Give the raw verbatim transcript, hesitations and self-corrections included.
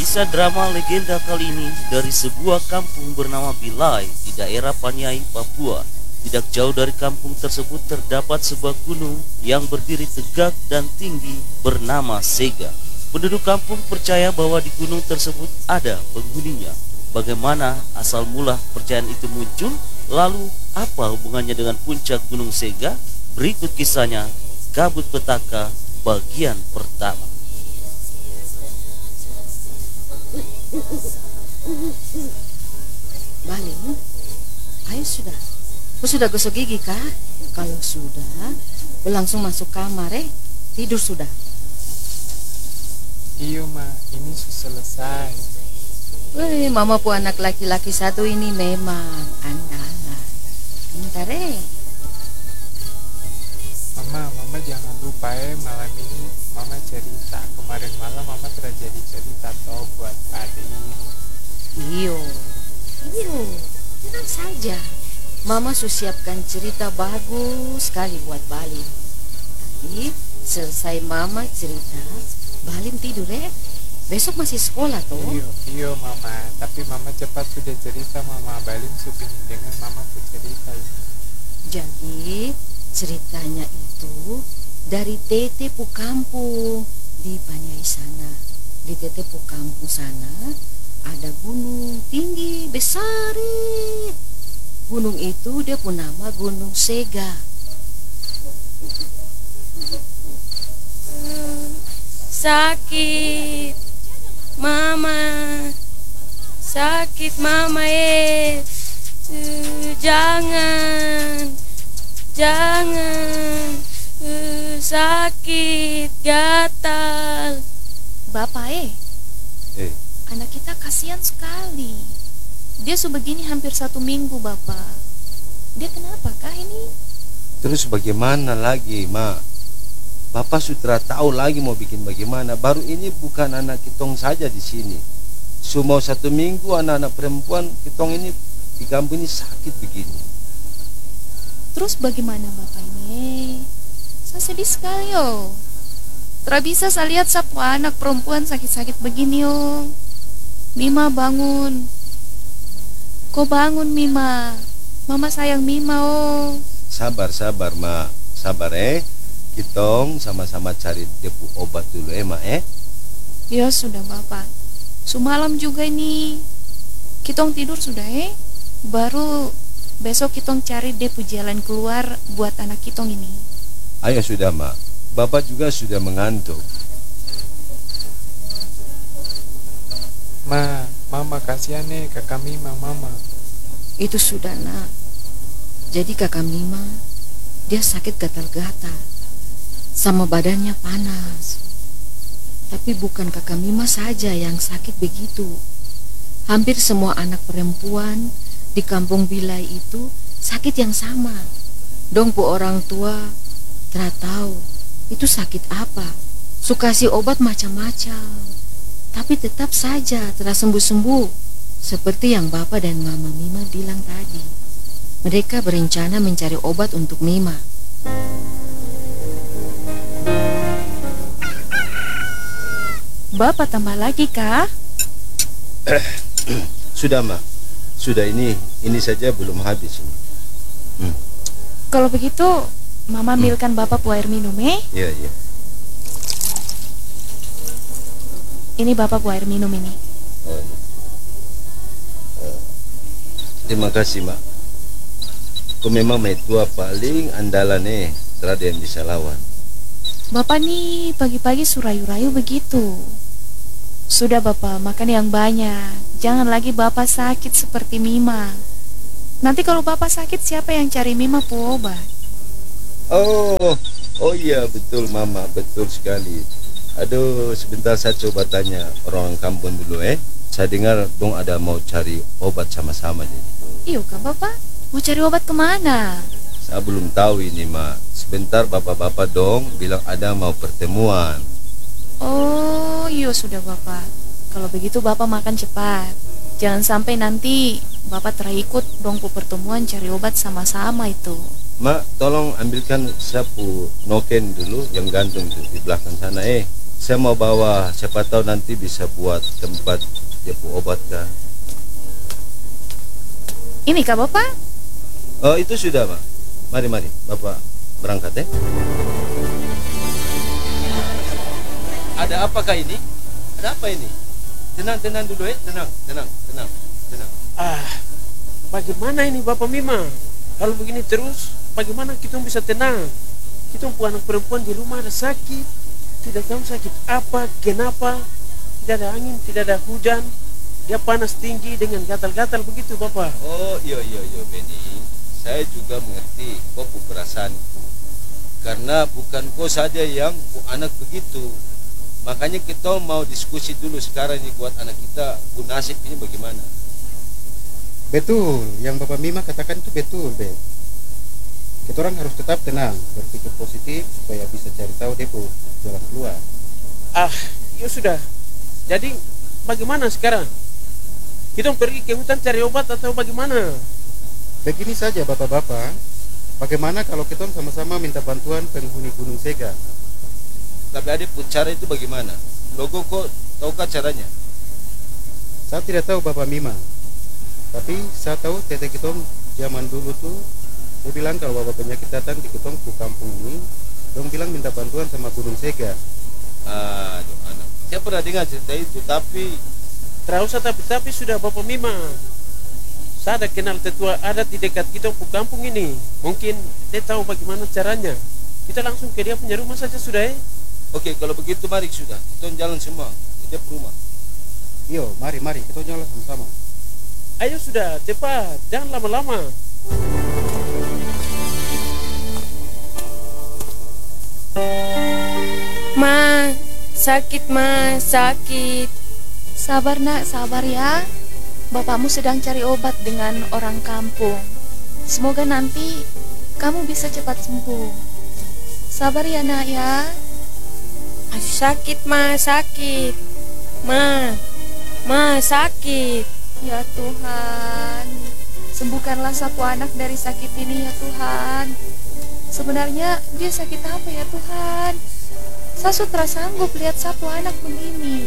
Kisah drama legenda kali ini dari sebuah kampung bernama Bilai di daerah Paniai, Papua. Tidak jauh dari kampung tersebut terdapat sebuah gunung yang berdiri tegak dan tinggi bernama Sega. Penduduk kampung percaya bahwa di gunung tersebut ada penghuninya. Bagaimana asal mula percayaan itu muncul? Lalu apa hubungannya dengan puncak Gunung Sega? Berikut kisahnya, Kabut Petaka bagian pertama. Baling, ayo sudah. Kau sudah gosok gigi kah? Kalau sudah, kau langsung masuk kamar eh. Tidur sudah. Iyo ma, ini sudah selesai. Weh, mama pu anak laki-laki satu ini memang anak-anak. Bentar eh. Mama, mama jangan lupa eh, malam ini mama cerita. Kemarin malam mama terjadi cerita toh buat Padin. Iyo, iyo, tenang saja. Mama sudah siapkan cerita bagus sekali buat Balim. Tapi selesai mama cerita, Balim tidur eh. Besok masih sekolah toh. Iyo, iyo mama. Tapi mama cepat sudah cerita mama. Balim supingin dengan mama pun cerita ini. Jadi ceritanya itu dari Tete pu kampung di Panyai sana. Di Tete pu kampung sana ada gunung tinggi besar. Gunung itu dia pun nama Gunung Sega. Sakit mama, sakit mama eh. Uh, jangan, jangan, uh, sakit gatal. Bapak eh, Eh, anak kita kasihan sekali. Dia sebegini hampir satu minggu Bapak. Dia kenapa kah ini? terus bagaimana lagi, Ma? Bapak sudah tahu lagi mau bikin bagaimana. Baru ini bukan anak kitong saja di sini. Semua satu minggu anak-anak perempuan kitong ini di kampung ini sakit begini. Terus bagaimana Bapak ini? Saya sedih sekali yo. Tidak bisa saya lihat satu anak perempuan sakit-sakit begini yo. Mima bangun. Kau bangun Mima. Mama sayang Mima oh. Sabar, sabar, Ma. Sabar eh. Kitong sama-sama cari depu obat dulu eh, Ma eh. Ya sudah Bapak. Semalam juga ini kitong tidur sudah eh. Baru besok kitong cari depu jalan keluar buat anak kitong ini. Ayo sudah, Ma. Bapak juga sudah mengantuk. Ma, mama kasihan nih kakak Mima mama. Itu sudah nak. Jadi kakak Mima dia sakit gatal-gatal, sama badannya panas. Tapi bukan kakak Mima saja yang sakit begitu. Hampir semua anak perempuan di kampung Bilai itu sakit yang sama. Dong pu orang tua tidak tahu itu sakit apa. Suka kasih obat macam-macam, tapi tetap saja tidak sembuh-sembuh. Seperti yang Bapak dan Mama Mima bilang tadi. Mereka berencana mencari obat untuk Mima. Bapak tambah lagi kah? Sudah, Ma. Sudah ini, ini saja belum habis ini. Hmm. Kalau begitu Mama ambilkan Bapak pu air minum eh. Iya, iya. Ini Bapak pu air minum ini. Oh, iya. Eh, terima kasih, Ma. Kau memang tua paling andalan eh. Tidak ada yang bisa lawan. Bapak nih pagi-pagi surayu-rayu begitu. Sudah Bapak makan yang banyak. Jangan lagi Bapak sakit seperti Mima. Nanti kalau Bapak sakit siapa yang cari Mima pu obat? Oh, oh iya betul Mama, betul sekali. Aduh, sebentar saya coba tanya orang kampung dulu eh. Saya dengar dong ada mau cari obat sama-sama jadi. Iya kah Bapak? Mau cari obat kemana? Saya belum tahu ini, Ma. Sebentar bapak-bapak dong bilang ada mau pertemuan. Oh iya sudah Bapak. Kalau begitu Bapak makan cepat. Jangan sampai nanti Bapak terikut dong pu pertemuan cari obat sama-sama itu. Ma, tolong ambilkan sapu noken dulu yang gantung tuh di belakang sana eh. Saya mau bawa, siapa tahu nanti bisa buat tempat dia pu obat kah. Ini kah Bapak? Oh itu sudah Mak. Mari mari Bapak berangkat ya. Ada apakah ini? Ada apa ini? Tenang tenang dulu ya, tenang tenang tenang tenang. Ah, bagaimana ini Bapak Mima? Kalau begini terus, bagaimana kita bisa tenang? Kita punya anak perempuan di rumah ada sakit, tidak tahu sakit apa, kenapa, tidak ada angin, tidak ada hujan, dia panas tinggi dengan gatal-gatal begitu Bapak. Oh iya iya iya Benny, saya juga mengerti kau pu perasaan. Karena bukan kau saja yang pu anak begitu. Makanya kita mau diskusi dulu sekarang ini buat anak kita pu nasib ini bagaimana. Betul, yang Bapak Mima katakan itu betul, Be. Kita orang harus tetap tenang, berpikir positif supaya bisa cari tahu depo jalan keluar. Ah, ya sudah. Jadi bagaimana sekarang? Kita pergi ke hutan cari obat atau bagaimana? Begini saja Bapak-bapak, bagaimana kalau kita sama-sama minta bantuan penghuni Gunung Sega? Tapi adik pu cara itu bagaimana? Logo kok tahukah caranya? Saya tidak tahu Bapak Mima, tapi saya tahu tete kita zaman dulu tuh dia bilang kalau bapak penyakit datang di ketong ke kampung ini, dong bilang minta bantuan sama Gunung Sega. Aduh anak, saya pernah dengar cerita itu tapi Terus tapi tapi sudah Bapak Mima. Saya ada kenal tetua ada di dekat kita ke kampung ini. Mungkin dia tahu bagaimana caranya. Kita langsung ke dia punya rumah saja sudah ya. oke kalau begitu mari sudah kita jalan semua ke dia rumah. Yo, mari mari kita jalan sama-sama. Ayo sudah cepat, jangan lama-lama. Ma, sakit ma, sakit. Sabar nak, sabar ya. Bapakmu sedang cari obat dengan orang kampung. Semoga nanti kamu bisa cepat sembuh. Sabar ya nak ya. Aduh, sakit ma, sakit. Ma, ma, sakit. Ya Tuhan, sembuhkanlah satu anak dari sakit ini ya Tuhan. Sebenarnya dia sakit apa ya Tuhan? Saya sudah sanggup lihat satu anak begini.